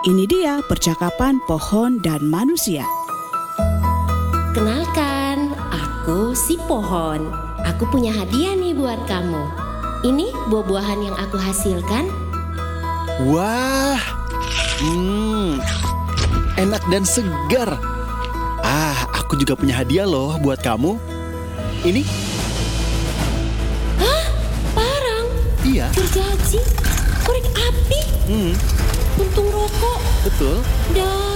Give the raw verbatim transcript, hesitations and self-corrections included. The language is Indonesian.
Ini dia percakapan pohon dan manusia. Kenalkan, aku si pohon. Aku punya hadiah nih buat kamu. Ini buah-buahan yang aku hasilkan. Wah, hmm, enak dan segar. Ah, aku juga punya hadiah loh buat kamu. Ini? Hah? Parang? Iya. Gergaji? Korek api? Hmm, Puntung rokok? betul. Dan